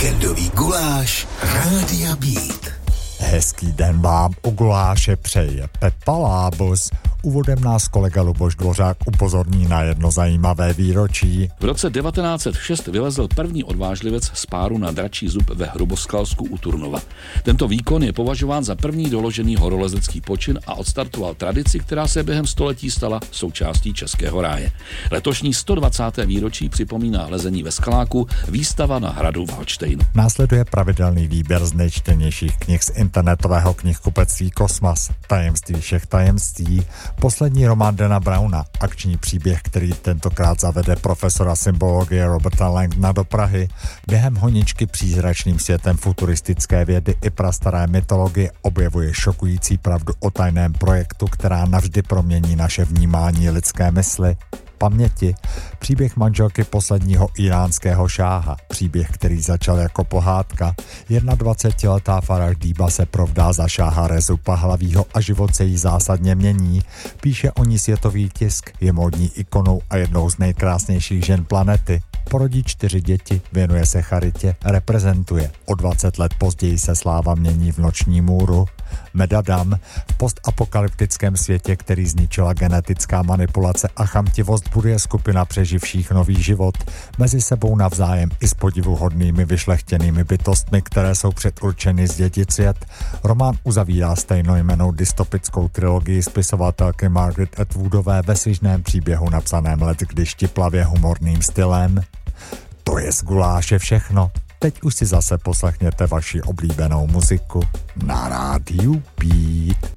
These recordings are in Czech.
Víkendový guláš Rádia Beat. Hezký den vám u guláše přeje Pepa Lábus. Úvodem nás kolega Luboš Dvořák upozorní na jedno zajímavé výročí. V roce 1906 vylezl první odvážlivec z páru na dračí zub ve Hruboskalsku u Turnova. Tento výkon je považován za první doložený horolezecký počin a odstartoval tradici, která se během století stala součástí českého ráje. Letošní 120. výročí připomíná lezení ve Skaláku, výstava na hradu v Hallštejnu. Následuje pravidelný výběr z nejčtenějších knih z internetového knihkupectví Kosmas, Tajemství všech tajemství, poslední román Dana Browna, akční příběh, který tentokrát zavede profesora symbologie Roberta Langdona do Prahy. Během honičky přízračným světem futuristické vědy i prastaré mytologie objevuje šokující pravdu o tajném projektu, která navždy promění naše vnímání lidské mysli. Paměti, příběh manželky posledního iránského šáha, příběh, který začal jako pohádka. 21letá Faraždíba se provdá za šáha Rezu Pahlavího a život se jí zásadně mění. Píše o ní světový tisk, je módní ikonou a jednou z nejkrásnějších žen planety. Porodí 4 děti, věnuje se charitě, reprezentuje. O 20 let později se sláva mění v noční můru. Medadam, v postapokalyptickém světě, který zničila genetická manipulace a chamtivost, buduje skupina přeživších nový život. Mezi sebou navzájem i s podivuhodnými vyšlechtěnými bytostmi, které jsou předurčeny zdědit svět. Román uzavírá stejnojmennou dystopickou trilogii spisovatelky Margaret Atwoodové ve svižném příběhu napsaném leckdy štiplavě humorným stylem. To je z guláše všechno. Teď už si zase poslechněte vaši oblíbenou muziku na rádiu Beat.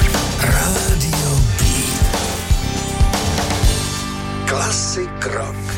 Rádio Beat. Klasik rock.